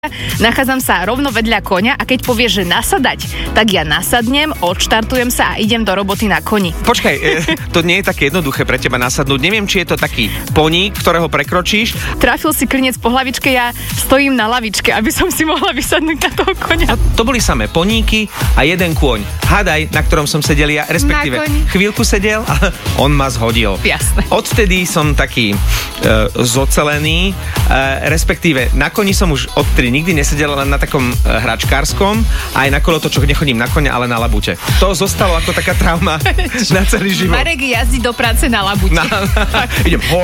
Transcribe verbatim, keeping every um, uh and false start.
Nachádzam sa rovno vedľa koňa a keď povieš, že nasadať, tak ja nasadnem, odštartujem sa a idem do roboty na koni. Počkaj, to nie je také jednoduché pre teba nasadnúť. Neviem, či je to taký poník, ktorého prekročíš. Trafil si klinec po hlavičke, ja stojím na lavičke, aby som si mohla vysadnúť na toho koňa. A to boli samé poníky a jeden kôň. Hádaj, na ktorom som sedel ja, respektíve chvíľku sedel a on ma zhodil. Jasné. Odtedy som taký e, zocelený, e, respektíve na koni som už odtedy nikdy nesedel, len na takom e, hračkárskom, aj na kolotočoch nechodím na koňa, ale na labute. To zostalo ako taká trauma na celý život. Marek jazdí do práce na labute. Na, idem